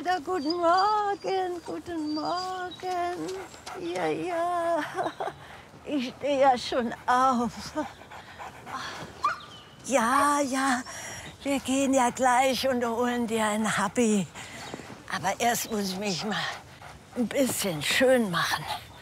wieder. Guten Morgen, guten Morgen. Ja, ja, ich stehe ja schon auf. Ja, ja, wir gehen ja gleich und holen dir ein Happy. Aber erst muss ich mich mal ein bisschen schön machen.